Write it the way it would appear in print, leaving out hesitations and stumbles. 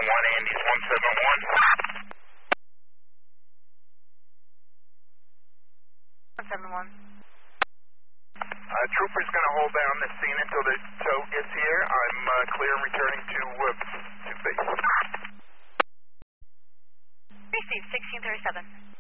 Andy's 171. 171. Trooper's going to hold down this scene until the tow gets here. I'm clear returning to base. Received 1637.